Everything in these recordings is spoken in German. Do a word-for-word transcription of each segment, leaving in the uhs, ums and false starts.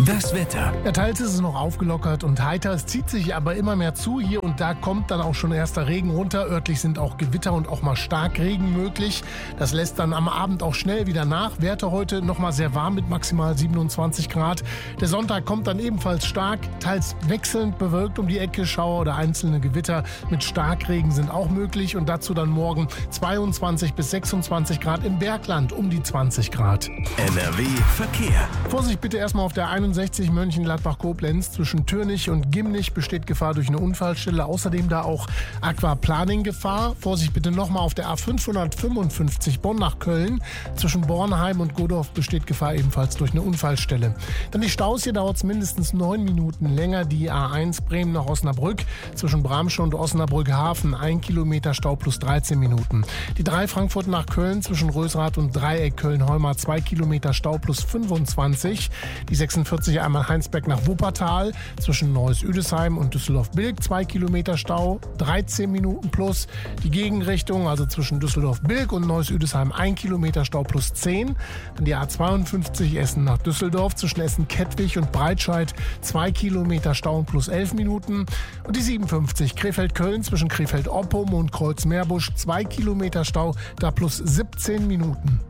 Das Wetter. Ja, teils ist es noch aufgelockert und heiter, es zieht sich aber immer mehr zu. Hier und da kommt dann auch schon erster Regen runter. Örtlich sind auch Gewitter und auch mal Starkregen möglich. Das lässt dann am Abend auch schnell wieder nach. Werte heute noch mal sehr warm mit maximal siebenundzwanzig Grad. Der Sonntag kommt dann ebenfalls stark, teils wechselnd bewölkt um die Ecke. Schauer oder einzelne Gewitter mit Starkregen sind auch möglich. Und dazu dann morgen zweiundzwanzig bis sechsundzwanzig Grad, im Bergland um die zwanzig Grad. N R W Verkehr. Vorsicht bitte erstmal auf der einundsechzig Mönchengladbach-Koblenz. Zwischen Türnich und Gimnich besteht Gefahr durch eine Unfallstelle. Außerdem da auch Aquaplaning-Gefahr. Vorsicht bitte nochmal auf der A fünfhundertfünfundfünfzig Bonn nach Köln. Zwischen Bornheim und Godorf besteht Gefahr ebenfalls durch eine Unfallstelle. Dann die Staus. Hier dauert es mindestens neun Minuten länger. Die A eins Bremen nach Osnabrück. Zwischen Bramsche und Osnabrück Hafen ein Kilometer Stau plus dreizehn Minuten. Die drei Frankfurt nach Köln zwischen Rösrath und Dreieck Köln-Holmer zwei Kilometer Stau plus fünfundzwanzig. Die sechsundvierzig einmal Heinsberg nach Wuppertal zwischen Neuss-Üdesheim und Düsseldorf-Bilk zwei Kilometer Stau, dreizehn Minuten plus. Die Gegenrichtung, also zwischen Düsseldorf-Bilk und Neuss-Üdesheim ein Kilometer Stau plus zehn. Dann die A zweiundfünfzig Essen nach Düsseldorf zwischen Essen-Kettwig und Breitscheid zwei Kilometer Stau plus elf Minuten. Und die siebenundfünfzig Krefeld-Köln zwischen Krefeld-Oppum und Kreuz-Meerbusch zwei Kilometer Stau, da plus siebzehn Minuten.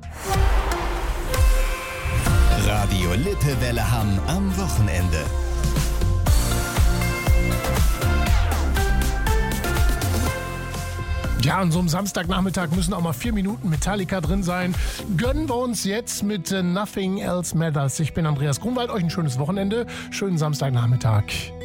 Radio Lippewelle Hamm am Wochenende. Ja, an so einem Samstagnachmittag müssen auch mal vier Minuten Metallica drin sein. Gönnen wir uns jetzt mit Nothing Else Matters. Ich bin Andreas Grunwald, euch ein schönes Wochenende, schönen Samstagnachmittag.